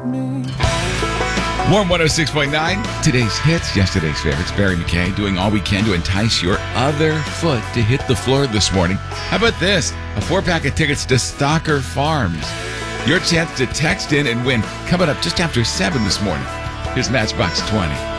Warm 106.9, today's hits, yesterday's favorites. Barry McKay doing all we can to entice your other foot to hit the floor this morning. How about this? A 4-pack of tickets to Stalker Farms. Your chance to text in and win coming up just after 7 this morning. Here's Matchbox 20.